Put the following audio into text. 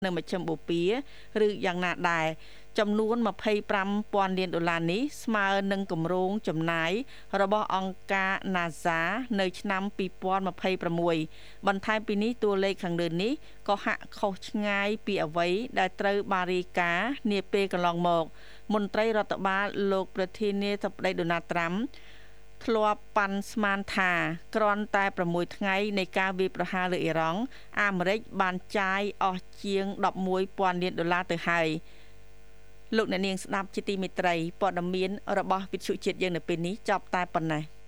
នៅមជ្ឈមបូព៌ាឬយ៉ាងណាដែរចំនួន25,000 លានដុល្លារនេះស្មើនឹងគម្រោងចំណាយរបស់អង្គការ NASA នៅឆ្នាំ2026បន្ថែមពីនេះតួលេខខាងលើនេះក៏ហាក់ខុសឆ្ងាយពីអ្វីដែលត្រូវបានរាយការណ៍នាពេលកន្លងមកមន្ត្រីរដ្ឋបាលលោកប្រធានាធិបតីដូណាល់ត្រាំធ្លាប់ប៉ាន់ស្មានថាគ្រាន់តែ6ថ្ងៃនៃការវាយប្រហារលើអ៊ីរ៉ង់អាមេរិកបានចាយអស់ជាង11,000 លានដុល្លារទៅហើយលោកអ្នកនាងស្ដាប់ជាទីមេត្រីព័ត៌មានរបស់វិទ្យុជាតិយើងនៅពេលនេះចប់តែប៉ុណ្ណេះ